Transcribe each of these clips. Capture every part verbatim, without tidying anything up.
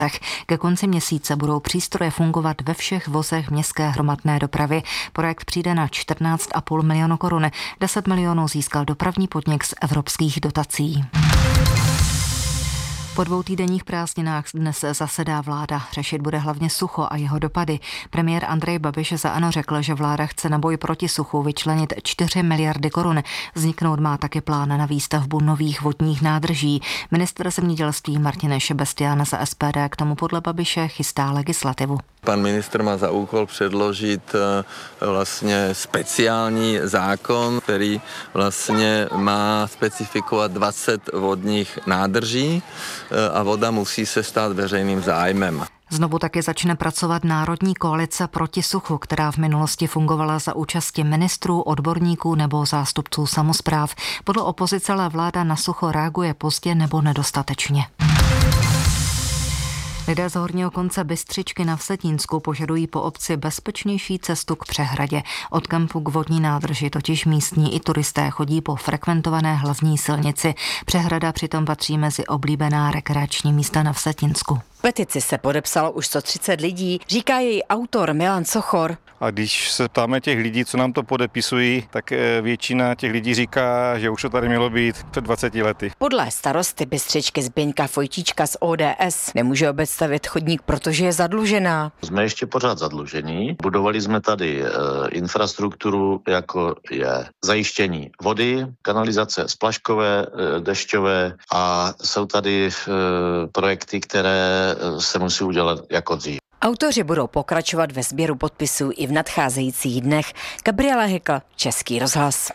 Ke konci měsíce budou přístroje fungovat ve všech vozech městské hromadné dopravy. Projekt přijde na čtrnáct a půl milionu korun. deset milionů získal dopravní podnik z evropských dotací. Po dvou týdenních prázdninách dnes zasedá vláda. Řešit bude hlavně sucho a jeho dopady. Premiér Andrej Babiš za ANO řekl, že vláda chce na boj proti suchu vyčlenit čtyři miliardy korun. Vzniknout má taky plán na výstavbu nových vodních nádrží. Ministr zemědělství Martin Šebestián za S P D k tomu podle Babiše chystá legislativu. Pan ministr má za úkol předložit vlastně speciální zákon, který vlastně má specifikovat dvacet vodních nádrží a voda musí se stát veřejným zájmem. Znovu taky začne pracovat Národní koalice proti suchu, která v minulosti fungovala za účasti ministrů, odborníků nebo zástupců samospráv. Podle opozice ale vláda na sucho reaguje pozdě nebo nedostatečně. Lidé z horního konce Bystřičky na Vsetínsku požadují po obci bezpečnější cestu k přehradě. Od kempu k vodní nádrži totiž místní i turisté chodí po frekventované hlavní silnici. Přehrada přitom patří mezi oblíbená rekreační místa na Vsetínsku. Petici se podepsalo už sto třicet lidí, říká její autor Milan Sochor. A když se ptáme těch lidí, co nám to podepisují, tak většina těch lidí říká, že už to tady mělo být před dvaceti lety. Podle starosty Bystřičky Zbyňka Fojtíčka z O D S nemůže obec stavět chodník, protože je zadlužená. Jsme ještě pořád zadlužení. Budovali jsme tady e, infrastrukturu, jako je zajištění vody, kanalizace splaškové, e, dešťové a jsou tady e, projekty, které se musí udělat jako dřív. Autoři budou pokračovat ve sběru podpisů i v nadcházejících dnech. Gabriela Hykl, Český rozhlas.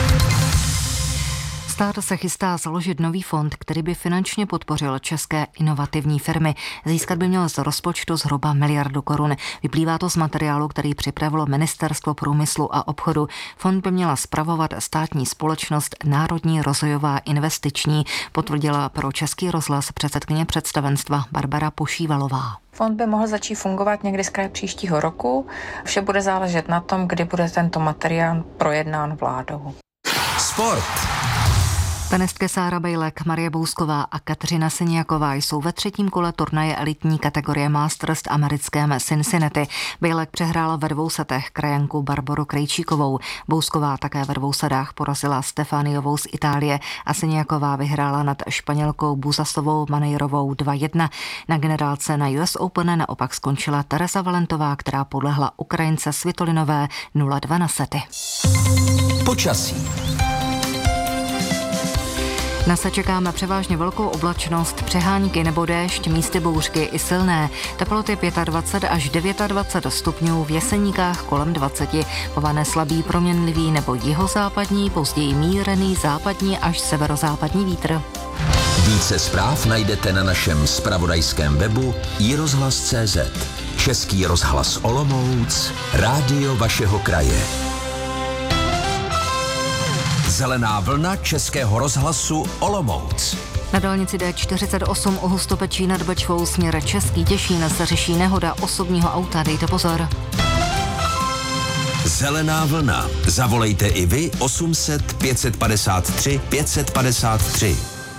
Stát se chystá založit nový fond, který by finančně podpořil české inovativní firmy. Získat by měl z rozpočtu zhruba miliardu korun. Vyplývá to z materiálu, který připravilo Ministerstvo průmyslu a obchodu. Fond by měla spravovat státní společnost Národní rozvojová investiční, potvrdila pro Český rozhlas předsedkyně představenstva Barbara Pošívalová. Fond by mohl začít fungovat někdy z kraje příštího roku. Vše bude záležet na tom, kdy bude tento materiál projednán vládou. Sport. Tenistky Sára Bejlek, Marie Bousková a Kateřina Siniaková jsou ve třetím kole turnaje elitní kategorie Masters v americkém Cincinnati. Bejlek přehrála ve dvou setech krajanku Barboru Krejčíkovou. Bousková také ve dvou sadách porazila Stefániovou z Itálie a Siniaková vyhrála nad Španělkou Buzasovou Manejrovou dva jedna. Na generálce na U S Open naopak skončila Tereza Valentová, která podlehla Ukrajince Svitolinové nula dva na sety. Počasí. Dnes se čekáme převážně velkou oblačnost, přehánky nebo déšť, místy bouřky i silné. Teploty dvacet pět až dvacet devět stupňů, v Jeseníkách kolem dvacet. Povane slabý proměnlivý nebo jihozápadní, později mírný západní až severozápadní vítr. Více zpráv najdete na našem zpravodajském webu i rozhlas tečka cé zet. Český rozhlas Olomouc, rádio vašeho kraje. Zelená vlna Českého rozhlasu Olomouc. Na dálnici D čtyřicet osm u Hustopečí nad Bečvou směr Český Těšín se řeší nehoda osobního auta, dejte pozor. Zelená vlna. Zavolejte i vy osm set pět padesát tři pět padesát tři.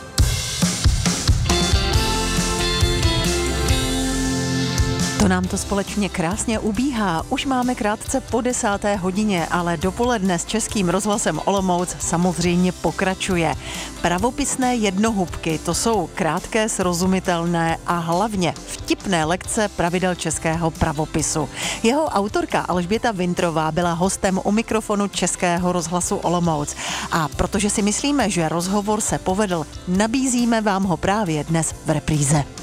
To nám to společně krásně ubíhá. Už máme krátce po desáté hodině, ale dopoledne s Českým rozhlasem Olomouc samozřejmě pokračuje. Pravopisné jednohubky, to jsou krátké, srozumitelné a hlavně vtipné lekce pravidel českého pravopisu. Jeho autorka Alžběta Vintrová byla hostem u mikrofonu Českého rozhlasu Olomouc. A protože si myslíme, že rozhovor se povedl, nabízíme vám ho právě dnes v repríze.